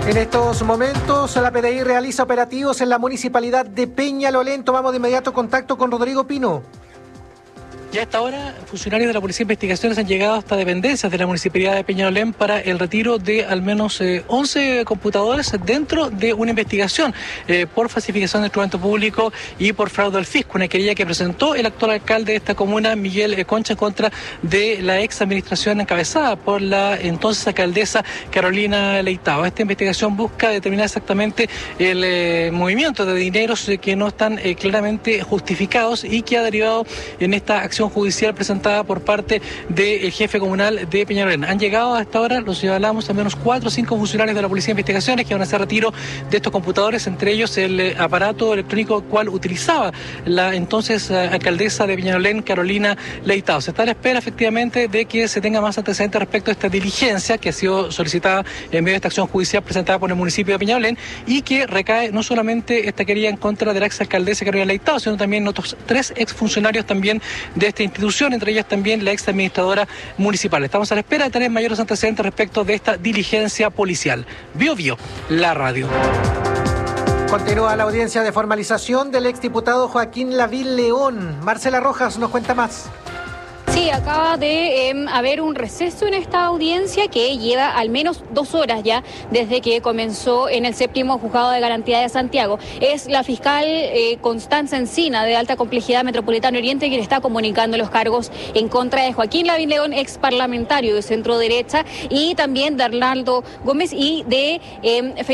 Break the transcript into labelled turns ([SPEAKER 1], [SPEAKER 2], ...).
[SPEAKER 1] En estos momentos, la PDI realiza operativos en la municipalidad de Peñalolén. Tomamos de inmediato contacto con Rodrigo Pino.
[SPEAKER 2] Ya a esta hora, funcionarios de la Policía de Investigaciones han llegado hasta dependencias de la Municipalidad de Peñalolén para el retiro de al menos 11 computadores dentro de una investigación por falsificación de instrumento público y por fraude al fisco, una querella que presentó el actual alcalde de esta comuna, Miguel Concha, en contra de la ex administración encabezada por la entonces alcaldesa Carolina Leitao. Esta investigación busca determinar exactamente el movimiento de dineros que no están claramente justificados y que ha derivado en esta acción judicial presentada por parte del jefe comunal de Peñalolén. Han llegado hasta ahora, los señalamos, al menos 4 o 5 funcionarios de la Policía de Investigaciones que van a hacer retiro de estos computadores, entre ellos el aparato electrónico cual utilizaba la entonces alcaldesa de Peñalolén, Carolina Leitao. Se está a la espera efectivamente de que se tenga más antecedentes respecto a esta diligencia que ha sido solicitada en medio de esta acción judicial presentada por el municipio de Peñalolén y que recae no solamente esta querella en contra de la ex alcaldesa Carolina Leitao, sino también otros 3 exfuncionarios también de esta institución, entre ellas también la ex administradora municipal. Estamos a la espera de tener mayores antecedentes respecto de esta diligencia policial. Bio, la radio.
[SPEAKER 1] Continúa la audiencia de formalización del exdiputado Joaquín Lavín León. Marcela Rojas nos cuenta más.
[SPEAKER 3] Sí, acaba de haber un receso en esta audiencia que lleva al menos 2 horas ya desde que comenzó en el 7º Juzgado de Garantía de Santiago. Es la fiscal Constanza Encina, de Alta Complejidad Metropolitano Oriente, quien está comunicando los cargos en contra de Joaquín Lavín León, ex parlamentario de centro derecha, y también de Arnaldo Gómez y de